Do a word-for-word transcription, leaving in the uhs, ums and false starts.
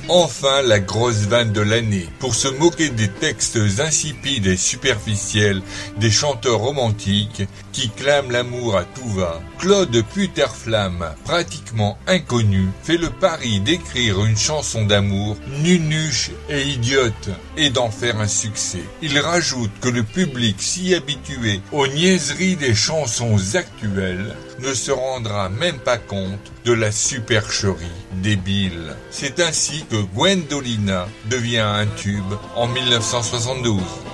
Enfin la grosse vanne de l'année. Pour se moquer des textes insipides et superficiels des chanteurs romantiques qui clament l'amour à tout va, Claude Puterflamme, pratiquement inconnu, fait le pari d'écrire une chanson d'amour nunuche et idiote et d'en faire un succès. Il rajoute que le public si habitué aux niaiseries des chansons actuelles ne se rendra même pas compte de la supercherie débile. C'est ainsi que Gwendolina devient un tube en mille neuf cent soixante-douze.